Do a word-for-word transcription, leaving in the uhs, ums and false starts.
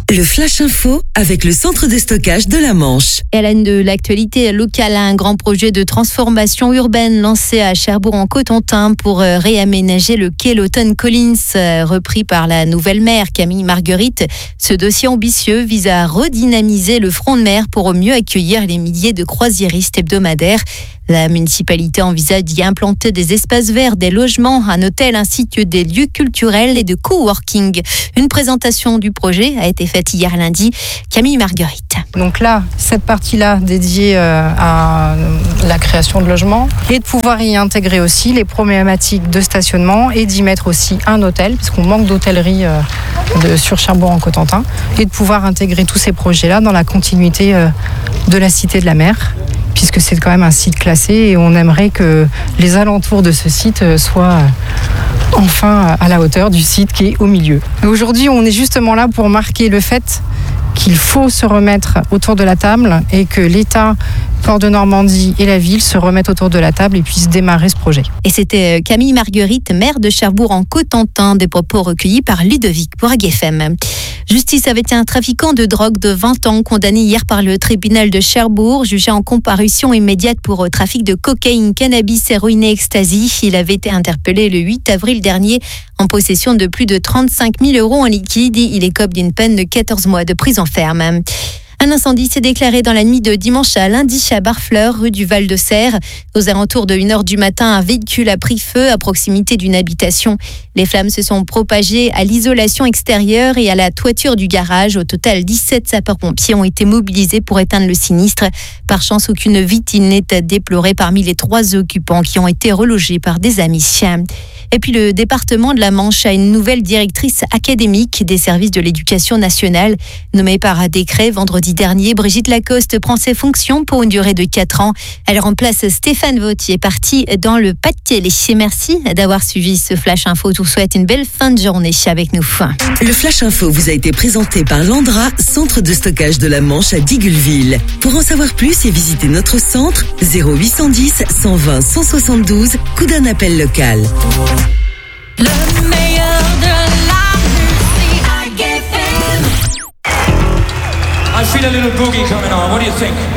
Le Flash Info avec le centre de stockage de la Manche. Et à la une de l'actualité locale, un grand projet de transformation urbaine lancé à Cherbourg-en-Cotentin pour réaménager le quai Lawton Collins, repris par la nouvelle maire Camille Marguerite. Ce dossier ambitieux vise à redynamiser le front de mer pour mieux accueillir les milliers de croisiéristes hebdomadaires. La municipalité envisage d'y implanter des espaces verts, des logements, un hôtel ainsi que des lieux culturels et de coworking. Une présentation du projet a été faite hier lundi. Camille Marguerite. Donc là, cette partie-là dédiée à la création de logements et de pouvoir y intégrer aussi les problématiques de stationnement et d'y mettre aussi un hôtel, puisqu'on manque d'hôtellerie de, sur Cherbourg-en-Cotentin, et de pouvoir intégrer tous ces projets-là dans la continuité de la Cité de la Mer, puisque c'est quand même un site classé et on aimerait que les alentours de ce site soient enfin à la hauteur du site qui est au milieu. Aujourd'hui, on est justement là pour marquer le fait qu'il faut se remettre autour de la table et que l'État, Port de Normandie et la ville se remettent autour de la table et puissent démarrer ce projet. Et c'était Camille Marguerite, maire de Cherbourg-en-Cotentin, des propos recueillis par Ludovic pour A G F M. Justice avait un trafiquant de drogue de vingt ans condamné hier par le tribunal de Cherbourg, jugé en comparution immédiate pour trafic de cocaïne, cannabis, héroïne et ecstasy. Il avait été interpellé le huit avril dernier en possession de plus de trente-cinq mille euros en liquide. Il écope d'une peine de quatorze mois de prison ferme. Un incendie s'est déclaré dans la nuit de dimanche à lundi à Barfleur, rue du Val-de-Serre. Aux alentours de une heure du matin, un véhicule a pris feu à proximité d'une habitation. Les flammes se sont propagées à l'isolation extérieure et à la toiture du garage. Au total, dix-sept sapeurs-pompiers ont été mobilisés pour éteindre le sinistre. Par chance, aucune victime n'est à déplorer parmi les trois occupants qui ont été relogés par des amis. Et puis le département de la Manche a une nouvelle directrice académique des services de l'éducation nationale. Nommée par décret vendredi dernier, Brigitte Lacoste prend ses fonctions pour une durée de quatre ans. Elle remplace Stéphane Vautier, parti dans le Pas-de-Calais. Merci d'avoir suivi ce Flash Info. Je vous souhaite une belle fin de journée avec nous. Le Flash Info vous a été présenté par Landra, centre de stockage de la Manche à Digueulville. Pour en savoir plus et visiter notre centre, zéro huit cent dix, cent vingt, cent soixante-douze, coup d'un appel local. Le meilleur de la musique, A G F M. I feel a little boogie coming on. What do you think?